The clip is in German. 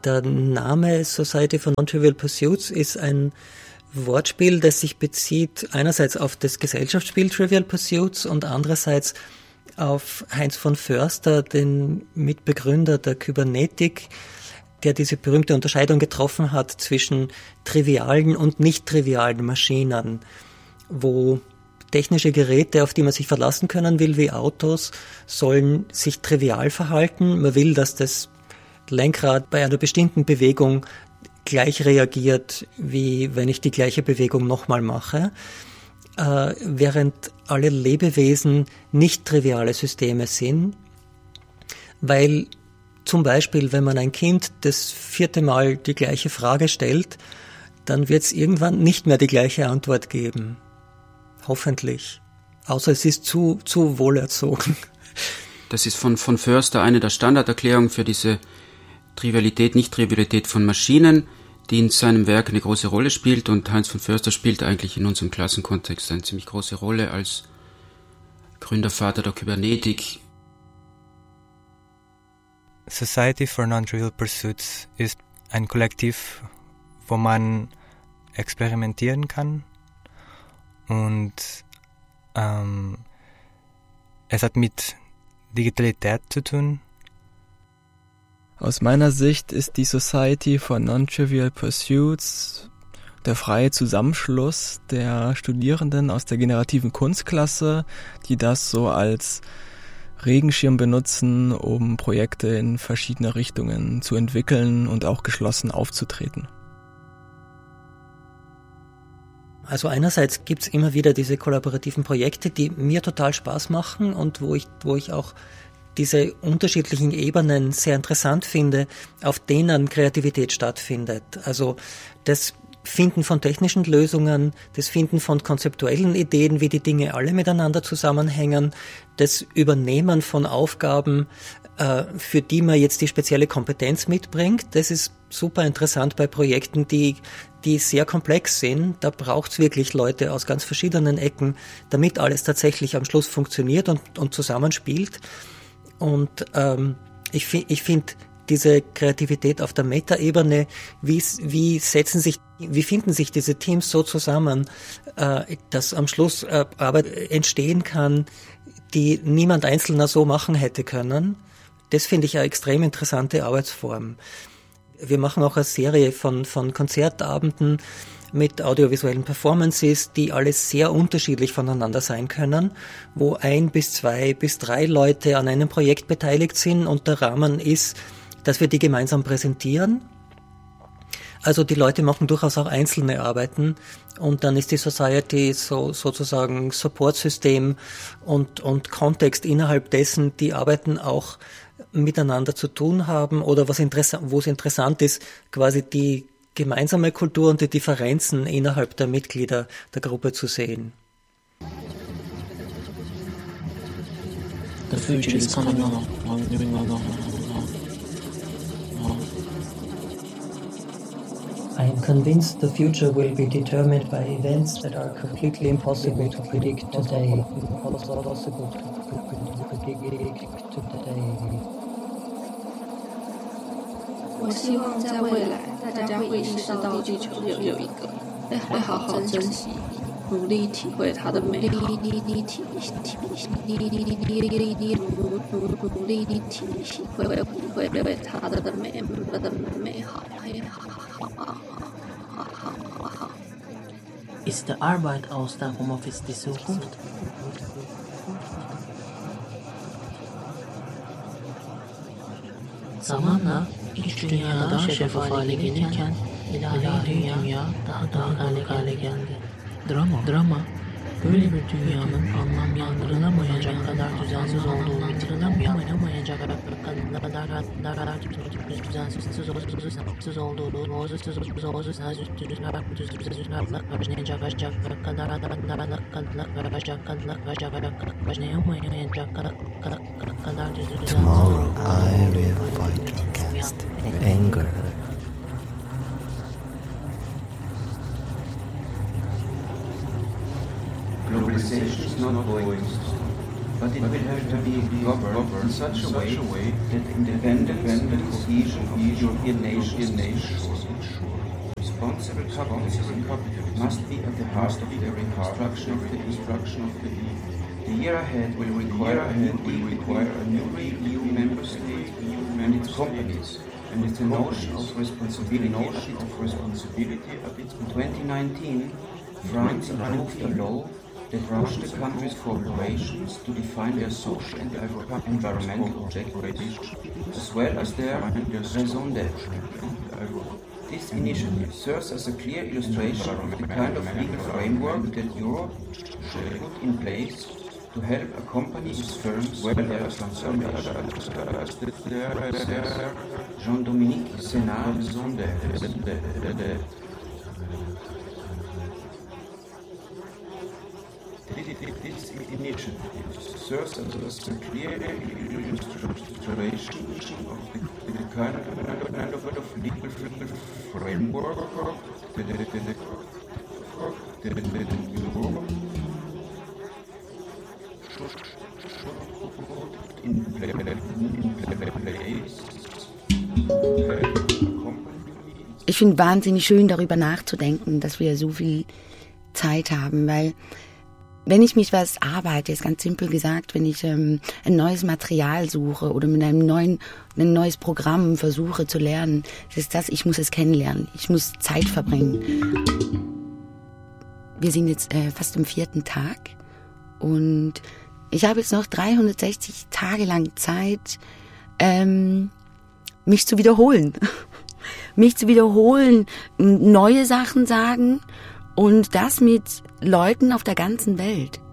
Der Name Society for Non-Trivial Pursuits ist ein Wortspiel, das sich bezieht einerseits auf das Gesellschaftsspiel Trivial Pursuits und andererseits auf Heinz von Förster, den Mitbegründer der Kybernetik, der diese berühmte Unterscheidung getroffen hat zwischen trivialen und nicht trivialen Maschinen, wo technische Geräte, auf die man sich verlassen können will, wie Autos, sollen sich trivial verhalten. Man will, dass das Lenkrad bei einer bestimmten Bewegung gleich reagiert, wie wenn ich die gleiche Bewegung nochmal mache, während alle Lebewesen nicht triviale Systeme sind, weil zum Beispiel, wenn man ein Kind das 4. Mal die gleiche Frage stellt, dann wird es irgendwann nicht mehr die gleiche Antwort geben. Hoffentlich. Außer es ist zu wohlerzogen. Das ist von Förster eine der Standarderklärungen für diese Trivialität, Nicht-Trivialität von Maschinen, die in seinem Werk eine große Rolle spielt, und Heinz von Förster spielt eigentlich in unserem Klassenkontext eine ziemlich große Rolle als Gründervater der Kybernetik. Society for Non-Trivial Pursuits ist ein Kollektiv, wo man experimentieren kann, und es hat mit Digitalität zu tun. Aus meiner Sicht ist die Society for Non-Trivial Pursuits der freie Zusammenschluss der Studierenden aus der generativen Kunstklasse, die das so als Regenschirm benutzen, um Projekte in verschiedene Richtungen zu entwickeln und auch geschlossen aufzutreten. Also einerseits gibt's immer wieder diese kollaborativen Projekte, die mir total Spaß machen und wo ich auch diese unterschiedlichen Ebenen sehr interessant finde, auf denen Kreativität stattfindet. Also das Finden von technischen Lösungen, das Finden von konzeptuellen Ideen, wie die Dinge alle miteinander zusammenhängen, das Übernehmen von Aufgaben, für die man jetzt die spezielle Kompetenz mitbringt. Das ist super interessant bei Projekten, die sehr komplex sind. Da braucht's wirklich Leute aus ganz verschiedenen Ecken, damit alles tatsächlich am Schluss funktioniert und zusammenspielt. Und ich finde diese Kreativität auf der Metaebene, wie finden sich diese Teams so zusammen, dass am Schluss Arbeit entstehen kann, die niemand Einzelner so machen hätte können. Das finde ich eine extrem interessante Arbeitsform. Wir machen auch eine Serie von Konzertabenden mit audiovisuellen Performances, die alle sehr unterschiedlich voneinander sein können, wo 1 bis 2 bis 3 Leute an einem Projekt beteiligt sind und der Rahmen ist, dass wir die gemeinsam präsentieren. Also die Leute machen durchaus auch einzelne Arbeiten und dann ist die Society sozusagen Supportsystem und Kontext, innerhalb dessen die Arbeiten auch miteinander zu tun haben oder wo es interessant ist, quasi die gemeinsame Kultur und die Differenzen innerhalb der Mitglieder der Gruppe zu sehen. The future is coming on. I am convinced the future will be determined by events that are completely impossible to predict today. 我希望在未来，大家会意识到地球有一个，会好好珍惜，努力体会它的美好，努力体会它的美好。 Ist die Arbeit aus dem Homeoffice die Zukunft? Zamanla iç dünya daha şeffaf hale gelirken ilahi dünya daha karanlık hale geldi. Drama, böyle bir dünyanın anlamlandırılamayacak kadar düzensiz olduğunu, bitirilemayacak kadar düzensiz olduğunu, Tomorrow I will fight against anger. Globalization is not going to stop, but it will have to be governed in such a way that independence and cohesion of European nations responsible capitalism must be at the heart of the reconstruction of the EU. The year ahead will require a new EU member state and its companies, and with the notion of responsibility of its. In 2019, France approved a law that pushed the country's corporations to define their social and environmental objectives, as well as their raison d'être. This initiative serves as a clear illustration of the kind of legal framework that Europe should put in place to help accompany its firms with their transformation. Jean-Dominique Senard This initiative serves as a clear illustration of the kind of legal framework that Europe in place. Ich finde wahnsinnig schön, darüber nachzudenken, dass wir so viel Zeit haben, weil wenn ich mich was arbeite, ist ganz simpel gesagt, wenn ich ein neues Material suche oder mit ein neues Programm versuche zu lernen, ist das, ich muss es kennenlernen, ich muss Zeit verbringen. Wir sind jetzt fast am 4. Tag und ich habe jetzt noch 360 Tage lang Zeit, mich zu wiederholen. Mich zu wiederholen, neue Sachen sagen und das mit Leuten auf der ganzen Welt.